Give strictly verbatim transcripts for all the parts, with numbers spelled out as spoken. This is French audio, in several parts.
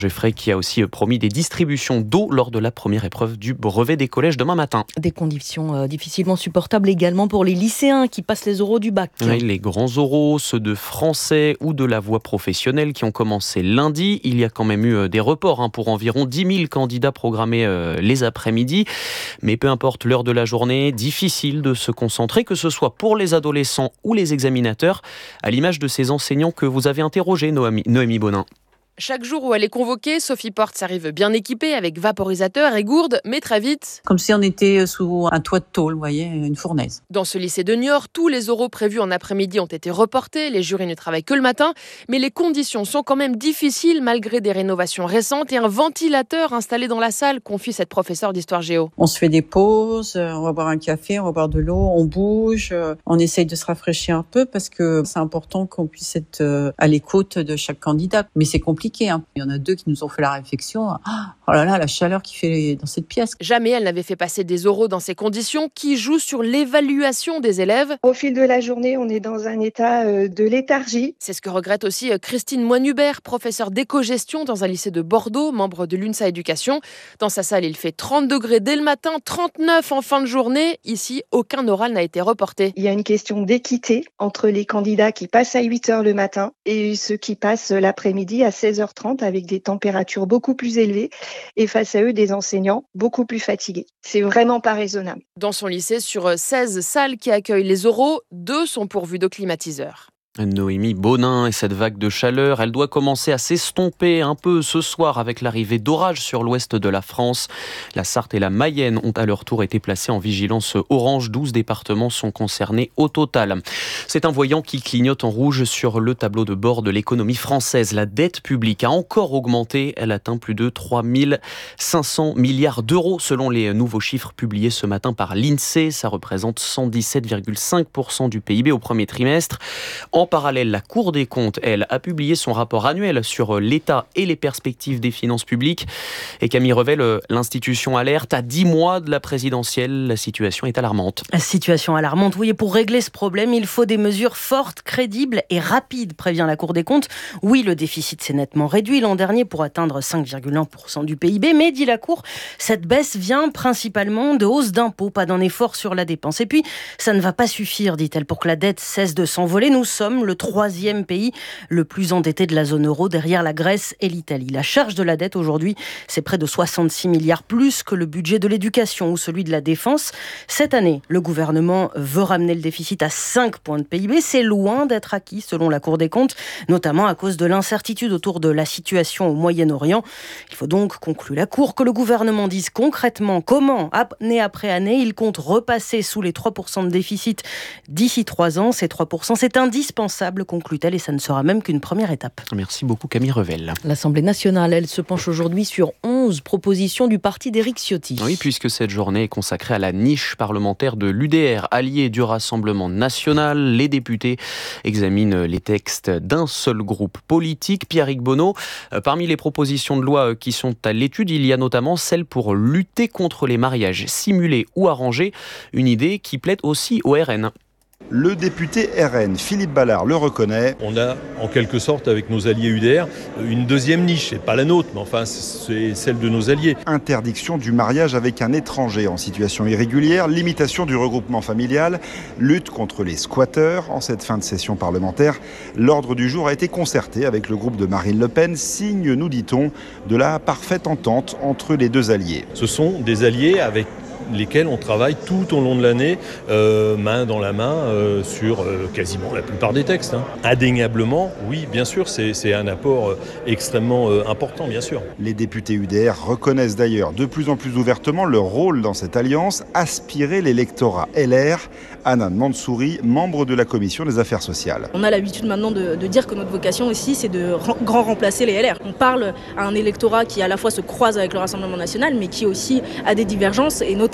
Geoffrey qui a aussi promis des distributions d'eau lors de la première épreuve du brevet des collèges demain matin. Des conditions euh, difficilement supportables également pour les lycéens qui passent les oraux du bac. Oui, les grands oraux, ceux de français ou de la voie professionnelle qui ont commencé lundi. Il y a quand même eu des reports hein, pour environ dix mille candidats programmés euh, les après-midi. Mais peu importe l'heure de la journée, difficile de se concentrer, que ce soit pour les adolescents ou les examinateurs, à l'image de ces enseignants que vous avez interrogés, Noémie, Noémie Bonin. Chaque jour où elle est convoquée, Sophie Portes arrive bien équipée avec vaporisateur et gourde, mais très vite... Comme si on était sous un toit de tôle, vous voyez, une fournaise. Dans ce lycée de Niort, tous les oraux prévus en après-midi ont été reportés, les jurys ne travaillent que le matin, mais les conditions sont quand même difficiles malgré des rénovations récentes et un ventilateur installé dans la salle, confie cette professeure d'histoire géo. On se fait des pauses, on va boire un café, on va boire de l'eau, on bouge, on essaye de se rafraîchir un peu parce que c'est important qu'on puisse être à l'écoute de chaque candidat. Mais c'est compliqué. Il y en a deux qui nous ont fait la réflexion. Oh là là, la chaleur qu'il fait dans cette pièce. Jamais elle n'avait fait passer des oraux dans ces conditions qui jouent sur l'évaluation des élèves. Au fil de la journée, on est dans un état de léthargie. C'est ce que regrette aussi Christine Moine-Hubert, professeure d'éco-gestion dans un lycée de Bordeaux, membre de l'UNSA Éducation. Dans sa salle, il fait trente degrés dès le matin, trente-neuf en fin de journée. Ici, aucun oral n'a été reporté. Il y a une question d'équité entre les candidats qui passent à huit heures le matin et ceux qui passent l'après-midi à seize heures trente avec des températures beaucoup plus élevées et face à eux des enseignants beaucoup plus fatigués. C'est vraiment pas raisonnable. Dans son lycée, sur seize salles qui accueillent les oraux, deux sont pourvues de climatiseurs. Noémie Bonin et cette vague de chaleur, elle doit commencer à s'estomper un peu ce soir avec l'arrivée d'orages sur l'ouest de la France. La Sarthe et la Mayenne ont à leur tour été placées en vigilance orange. douze départements sont concernés au total. C'est un voyant qui clignote en rouge sur le tableau de bord de l'économie française. La dette publique a encore augmenté. Elle atteint plus de trois mille cinq cents milliards d'euros selon les nouveaux chiffres publiés ce matin par l'INSEE. Ça représente cent dix-sept virgule cinq pour cent du P I B au premier trimestre. En parallèle, la Cour des comptes, elle, a publié son rapport annuel sur l'état et les perspectives des finances publiques. Et Camille Revel, l'institution alerte à dix mois de la présidentielle. La situation est alarmante. La situation alarmante, oui. Et pour régler ce problème, il faut des mesures fortes, crédibles et rapides, prévient la Cour des comptes. Oui, le déficit s'est nettement réduit l'an dernier pour atteindre cinq virgule un pour cent du P I B. Mais, dit la Cour, cette baisse vient principalement de hausses d'impôts, pas d'un effort sur la dépense. Et puis, ça ne va pas suffire, dit-elle, pour que la dette cesse de s'envoler. Nous sommes le troisième pays le plus endetté de la zone euro, derrière la Grèce et l'Italie. La charge de la dette aujourd'hui, c'est près de soixante-six milliards, plus que le budget de l'éducation ou celui de la défense. Cette année, le gouvernement veut ramener le déficit à cinq points de P I B. C'est loin d'être acquis, selon la Cour des comptes, notamment à cause de l'incertitude autour de la situation au Moyen-Orient. Il faut donc, conclut la Cour, que le gouvernement dise concrètement comment, année après année, il compte repasser sous les trois pour cent de déficit d'ici trois ans. Ces trois pour cent, c'est indispensable, conclut-elle, et ça ne sera même qu'une première étape. Merci beaucoup Camille Revel. L'Assemblée nationale, elle, se penche aujourd'hui sur onze propositions du parti d'Éric Ciotti. Oui, puisque cette journée est consacrée à la niche parlementaire de l'U D R, allié du Rassemblement national. Les députés examinent les textes d'un seul groupe politique. Pierrick Bonneau, parmi les propositions de loi qui sont à l'étude, il y a notamment celle pour lutter contre les mariages simulés ou arrangés, une idée qui plaît aussi au R N. Le député R N, Philippe Ballard, le reconnaît. On a, en quelque sorte, avec nos alliés U D R, une deuxième niche. C'est pas la nôtre, mais enfin, c'est celle de nos alliés. Interdiction du mariage avec un étranger en situation irrégulière, limitation du regroupement familial, lutte contre les squatteurs. En cette fin de session parlementaire, l'ordre du jour a été concerté avec le groupe de Marine Le Pen, signe, nous dit-on, de la parfaite entente entre les deux alliés. Ce sont des alliés avec lesquels on travaille tout au long de l'année, euh, main dans la main, euh, sur euh, quasiment la plupart des textes. Hein. Indéniablement, oui, bien sûr, c'est, c'est un apport euh, extrêmement euh, important, bien sûr. Les députés U D R reconnaissent d'ailleurs de plus en plus ouvertement leur rôle dans cette alliance, aspirer l'électorat L R. Hanan Mansouri, membre de la commission des affaires sociales. On a l'habitude maintenant de, de dire que notre vocation aussi, c'est de ren- grand remplacer les L R. On parle à un électorat qui à la fois se croise avec le Rassemblement national, mais qui aussi a des divergences, et notamment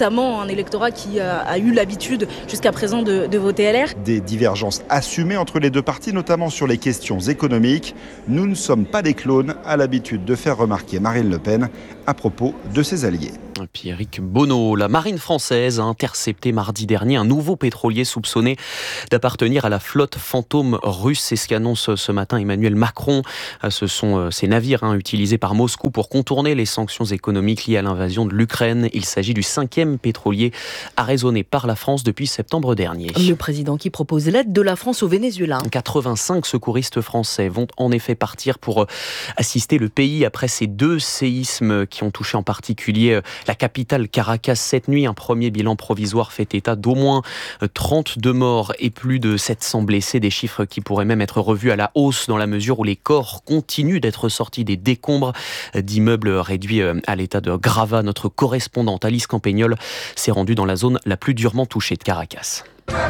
notamment un électorat qui a, a eu l'habitude jusqu'à présent de, de voter L R. Des divergences assumées entre les deux partis, notamment sur les questions économiques. Nous ne sommes pas des clones, a l'habitude de faire remarquer Marine Le Pen à propos de ses alliés. Puis Éric Bono, la marine française a intercepté mardi dernier un nouveau pétrolier soupçonné d'appartenir à la flotte fantôme russe. C'est ce qu'annonce ce matin Emmanuel Macron. Ce sont ces navires hein, utilisés par Moscou pour contourner les sanctions économiques liées à l'invasion de l'Ukraine. Il s'agit du cinquième pétrolier arraisonné par la France depuis septembre dernier. Le président qui propose l'aide de la France au Venezuela. quatre-vingt-cinq secouristes français vont en effet partir pour assister le pays après ces deux séismes qui ont touché en particulier la capitale Caracas cette nuit. Un premier bilan provisoire fait état d'au moins trente-deux morts et plus de sept cents blessés. Des chiffres qui pourraient même être revus à la hausse dans la mesure où les corps continuent d'être sortis des décombres d'immeubles réduits à l'état de gravat. Notre correspondante Alice Campagnol s'est rendue dans la zone la plus durement touchée de Caracas.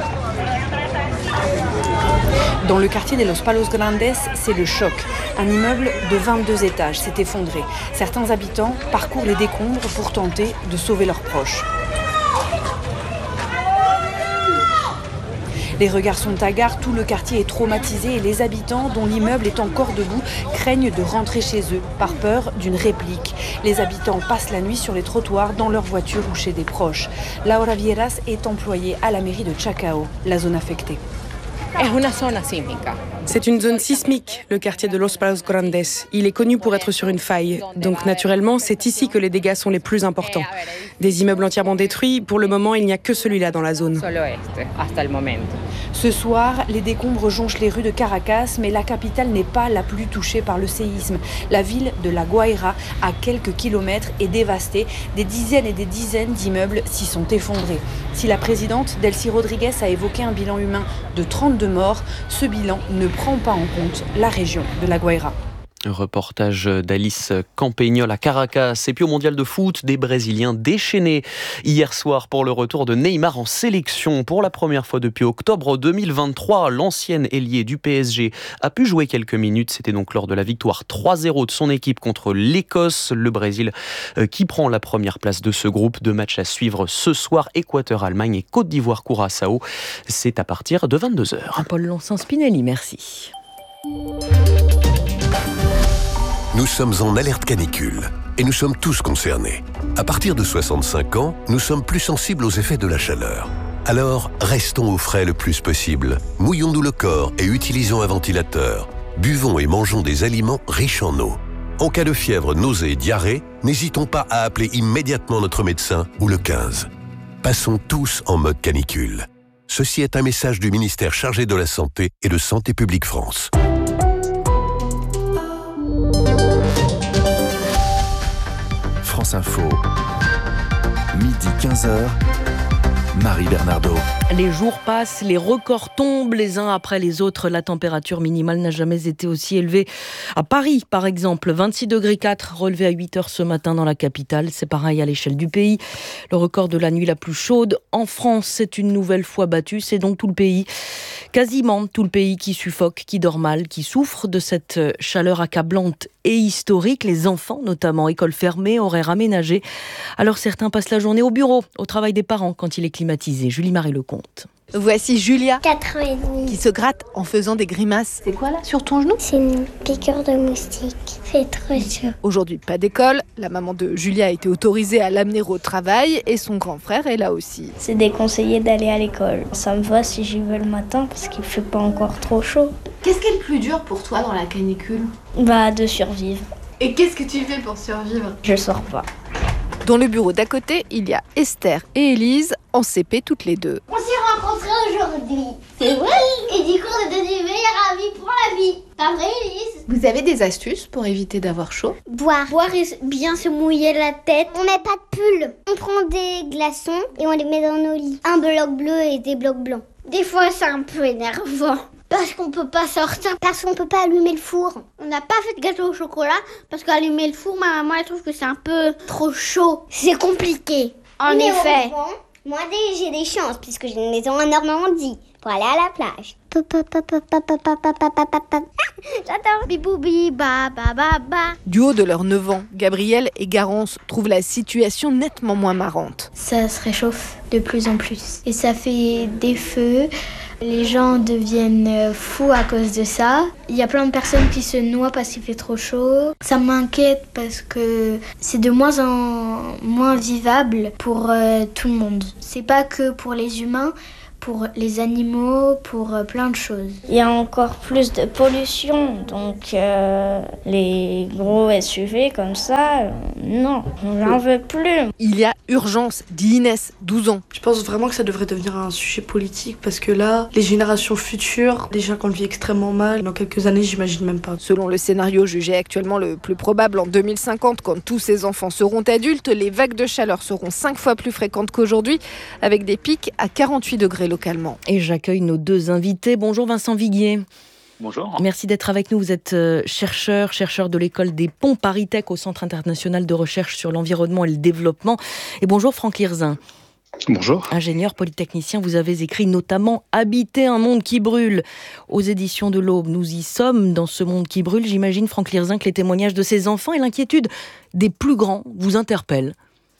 Dans le quartier de Los Palos Grandes, c'est le choc. Un immeuble de vingt-deux étages s'est effondré. Certains habitants parcourent les décombres pour tenter de sauver leurs proches. Les regards sont hagards, tout le quartier est traumatisé et les habitants, dont l'immeuble est encore debout, craignent de rentrer chez eux par peur d'une réplique. Les habitants passent la nuit sur les trottoirs, dans leur voiture ou chez des proches. Laura Vieras est employée à la mairie de Chacao, la zone affectée. C'est une zone sismique, le quartier de Los Palos Grandes. Il est connu pour être sur une faille. Donc naturellement, c'est ici que les dégâts sont les plus importants. Des immeubles entièrement détruits, pour le moment, il n'y a que celui-là dans la zone. Ce soir, les décombres jonchent les rues de Caracas, mais la capitale n'est pas la plus touchée par le séisme. La ville de La Guaira, à quelques kilomètres, est dévastée. Des dizaines et des dizaines d'immeubles s'y sont effondrés. Si la présidente Delcy Rodriguez a évoqué un bilan humain de trente-deux morts, ce bilan ne prend pas en compte la région de La Guaira. Reportage d'Alice Campagnol à Caracas. Et puis au mondial de foot, des Brésiliens déchaînés hier soir pour le retour de Neymar en sélection. Pour la première fois depuis octobre deux mille vingt-trois, l'ancienne ailier du P S G a pu jouer quelques minutes. C'était donc lors de la victoire trois zéro de son équipe contre l'Écosse. Le Brésil qui prend la première place de ce groupe. Deux matchs à suivre ce soir, Équateur-Allemagne et Côte d'Ivoire-Curaçao. C'est à partir de vingt-deux heures. Paul Lonsin-Spinelli, merci. Nous sommes en alerte canicule et nous sommes tous concernés. À partir de soixante-cinq ans, nous sommes plus sensibles aux effets de la chaleur. Alors, restons au frais le plus possible. Mouillons-nous le corps et utilisons un ventilateur. Buvons et mangeons des aliments riches en eau. En cas de fièvre, nausée et diarrhée, n'hésitons pas à appeler immédiatement notre médecin ou le quinze. Passons tous en mode canicule. Ceci est un message du ministère chargé de la Santé et de Santé publique France. France Info, midi quinze heures, Marie Bernardo. Les jours passent, les records tombent les uns après les autres. La température minimale n'a jamais été aussi élevée. À Paris, par exemple, vingt-six degrés quatre relevé à huit heures ce matin dans la capitale. C'est pareil à l'échelle du pays. Le record de la nuit la plus chaude en France, c'est une nouvelle fois battu. C'est donc tout le pays, quasiment tout le pays qui suffoque, qui dort mal, qui souffre de cette chaleur accablante et historique. Les enfants, notamment, écoles fermées, horaires aménagés. Alors certains passent la journée au bureau, au travail des parents quand il est climatisé. Julie-Marie Lecomte. Voici Julia, quatre ans et demi, qui se gratte en faisant des grimaces. C'est quoi là, sur ton genou? C'est une piqûre de moustique. C'est trop chaud. Aujourd'hui, pas d'école. La maman de Julia a été autorisée à l'amener au travail et son grand frère est là aussi. C'est déconseillé d'aller à l'école. Ça me va si j'y vais le matin parce qu'il fait pas encore trop chaud. Qu'est-ce qui est le plus dur pour toi dans la canicule? Bah, de survivre. Et qu'est-ce que tu fais pour survivre? Je sors pas. Dans le bureau d'à côté, il y a Esther et Élise, en C P toutes les deux. On s'est rencontrés aujourd'hui. C'est vrai? Et du coup, on est devenus meilleurs amis pour la vie. Pas vrai, Élise? Vous avez des astuces pour éviter d'avoir chaud? Boire. Boire et bien se mouiller la tête. On met pas de pull. On prend des glaçons et on les met dans nos lits. Un bloc bleu et des blocs blancs. Des fois, c'est un peu énervant. Parce qu'on peut pas sortir, parce qu'on peut pas allumer le four. On n'a pas fait de gâteau au chocolat, parce qu'allumer le four, ma maman elle trouve que c'est un peu trop chaud. C'est compliqué. En Mais effet. Moi, j'ai des chances, puisque j'ai une maison en Normandie. pour aller à la plage. J'adore. Biboubi, ba, ba, ba, ba. Du haut de leurs neuf ans, Gabrielle et Garance trouvent la situation nettement moins marrante. Ça se réchauffe de plus en plus et ça fait des feux. Les gens deviennent fous à cause de ça. Il y a plein de personnes qui se noient parce qu'il fait trop chaud. Ça m'inquiète parce que c'est de moins en moins vivable pour euh, tout le monde. C'est pas que pour les humains, pour les animaux, pour euh, plein de choses. Il y a encore plus de pollution, donc euh, les gros S U V comme ça, euh, non, j'en veux plus. Il y a urgence, dit Inès, douze ans. Je pense vraiment que ça devrait devenir un sujet politique parce que là, les générations futures, déjà qu'on le vit extrêmement mal, dans quelques années, j'imagine même pas. Selon le scénario jugé actuellement le plus probable en deux mille cinquante, quand tous ces enfants seront adultes, les vagues de chaleur seront cinq fois plus fréquentes qu'aujourd'hui, avec des pics à quarante-huit degrés localement. Et j'accueille nos deux invités. Bonjour Vincent Viguier. Bonjour. Merci d'être avec nous. Vous êtes chercheur, chercheur de l'école des ponts ParisTech au Centre international de recherche sur l'environnement et le développement. Et bonjour Franck Lirzin. Bonjour. Ingénieur polytechnicien, vous avez écrit notamment « Habiter un monde qui brûle » aux éditions de l'Aube. Nous y sommes dans ce monde qui brûle. J'imagine, Franck Lirzin, que les témoignages de ces enfants et l'inquiétude des plus grands vous interpellent.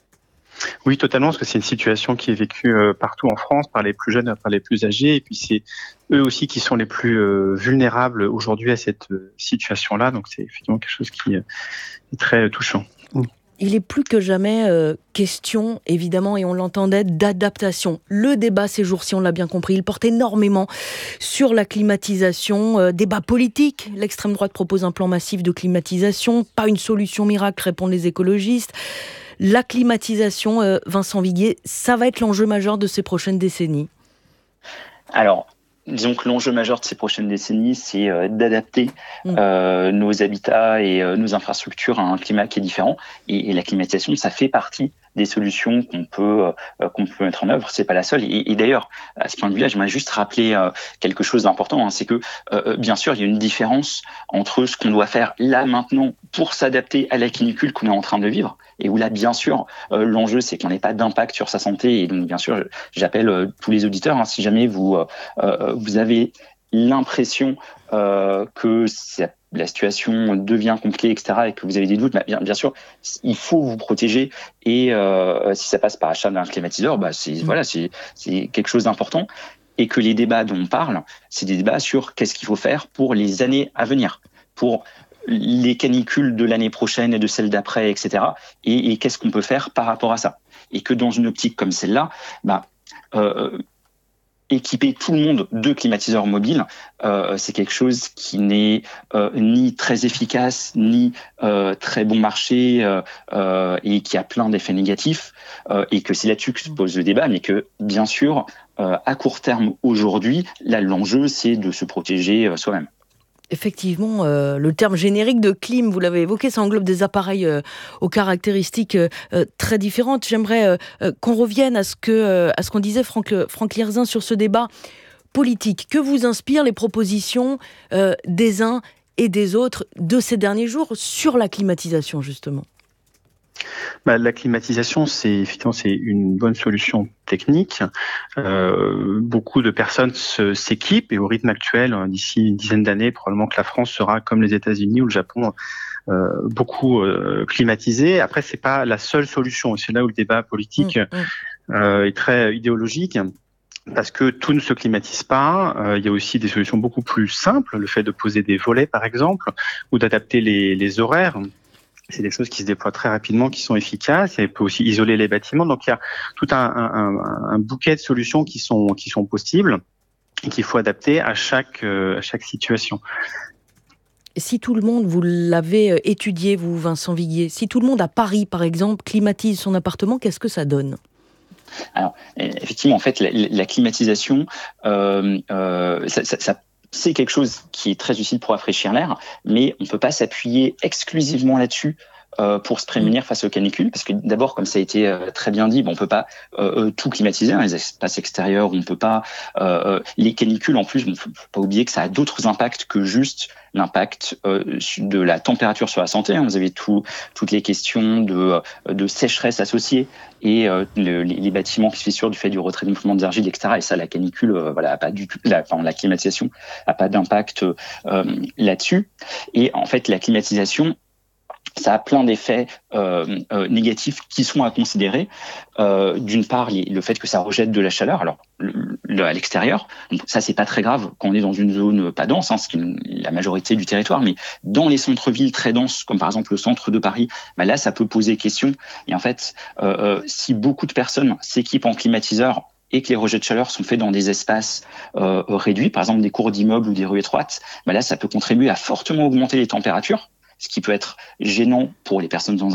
Oui, totalement, parce que c'est une situation qui est vécue euh, partout en France, par les plus jeunes, par les plus âgés, et puis c'est eux aussi qui sont les plus euh, vulnérables aujourd'hui à cette euh, situation-là, donc c'est effectivement quelque chose qui euh, est très euh, touchant. Mmh. Il est plus que jamais euh, question, évidemment, et on l'entendait, d'adaptation. Le débat ces jours-ci, on l'a bien compris, il porte énormément sur la climatisation, euh, débat politique. L'extrême droite propose un plan massif de climatisation, pas une solution miracle, répondent les écologistes. La climatisation, euh, Vincent Viguier, ça va être l'enjeu majeur de ces prochaines décennies. Alors, disons que l'enjeu majeur de ces prochaines décennies, c'est euh, d'adapter mmh. euh, nos habitats et euh, nos infrastructures à un climat qui est différent. Et, et la climatisation, ça fait partie des solutions qu'on peut euh, qu'on peut mettre en œuvre. C'est pas la seule. Et, et d'ailleurs, à ce point de vue-là, j'aimerais juste rappeler euh, quelque chose d'important. Hein, c'est que euh, bien sûr, il y a une différence entre ce qu'on doit faire là maintenant pour s'adapter à la canicule qu'on est en train de vivre, et où là, bien sûr, euh, l'enjeu c'est qu'on n'ait pas d'impact sur sa santé. Et donc, bien sûr, j'appelle euh, tous les auditeurs, hein, si jamais vous euh, vous avez l'impression euh, que c'est la situation devient compliquée, et cetera, et que vous avez des doutes, bah bien, bien sûr, il faut vous protéger. Et euh, si ça passe par l'achat d'un climatiseur, bah c'est, mmh. voilà, c'est, c'est quelque chose d'important. Et que les débats dont on parle, c'est des débats sur qu'est-ce qu'il faut faire pour les années à venir, pour les canicules de l'année prochaine et de celle d'après, et cetera. Et, et qu'est-ce qu'on peut faire par rapport à ça. Et que dans une optique comme celle-là, bah, euh, équiper tout le monde de climatiseurs mobiles, euh, c'est quelque chose qui n'est euh, ni très efficace, ni euh, très bon marché, euh, euh, et qui a plein d'effets négatifs, euh, et que c'est là-dessus que se pose le débat, mais que, bien sûr, euh, à court terme, aujourd'hui, là, l'enjeu, c'est de se protéger euh, soi-même. Effectivement, euh, le terme générique de clim, vous l'avez évoqué, ça englobe des appareils euh, aux caractéristiques euh, très différentes. J'aimerais euh, euh, qu'on revienne à ce, que, euh, à ce qu'on disait Franck, Franck Lirzin sur ce débat politique. Que vous inspirent les propositions euh, des uns et des autres de ces derniers jours sur la climatisation, justement ? Bah, la climatisation, c'est effectivement c'est une bonne solution technique. Euh, beaucoup de personnes se, s'équipent et au rythme actuel, d'ici une dizaine d'années, probablement que la France sera comme les États-Unis ou le Japon, euh, beaucoup euh, climatisée. Après, c'est pas la seule solution. C'est là où le débat politique mmh, euh, est très idéologique. Parce que tout ne se climatise pas. Euh, il y a aussi des solutions beaucoup plus simples, le fait de poser des volets, par exemple, ou d'adapter les, les horaires. C'est des choses qui se déploient très rapidement, qui sont efficaces. Et peut aussi isoler les bâtiments. Donc il y a tout un, un, un bouquet de solutions qui sont qui sont possibles et qu'il faut adapter à chaque euh, à chaque situation. Si tout le monde, vous l'avez étudié, vous, Vincent Viguier, si tout le monde à Paris, par exemple, climatise son appartement, qu'est-ce que ça donne ? Alors, effectivement, en fait, la, la climatisation, euh, euh, ça, ça, ça c'est quelque chose qui est très utile pour rafraîchir l'air, mais on ne peut pas s'appuyer exclusivement là-dessus euh, pour se prémunir face aux canicules, parce que d'abord, comme ça a été euh, très bien dit, bon, on peut pas euh, tout climatiser, hein, les espaces extérieurs, on peut pas euh, les canicules en plus, il bon, faut, faut pas oublier que ça a d'autres impacts que juste l'impact euh, de la température sur la santé. Hein. Vous avez tout, toutes les questions de, de sécheresse associées et euh, le, les, les bâtiments qui se fissurent du fait du retrait gonflement des argiles, et cetera. Et ça, la canicule, euh, voilà, a pas du tout, la, enfin, la climatisation a pas d'impact euh, là-dessus. Et en fait, la climatisation, ça a plein d'effets euh, euh, négatifs qui sont à considérer. Euh, d'une part, les, le fait que ça rejette de la chaleur, alors le, le, à l'extérieur, donc ça c'est pas très grave quand on est dans une zone pas dense, hein, ce qui est la majorité du territoire, mais dans les centres-villes très denses, comme par exemple le centre de Paris, bah là ça peut poser question. Et en fait, euh, euh, si beaucoup de personnes s'équipent en climatiseurs et que les rejets de chaleur sont faits dans des espaces euh, réduits, par exemple des cours d'immeubles ou des rues étroites, bah là ça peut contribuer à fortement augmenter les températures, ce qui peut être gênant pour les personnes dans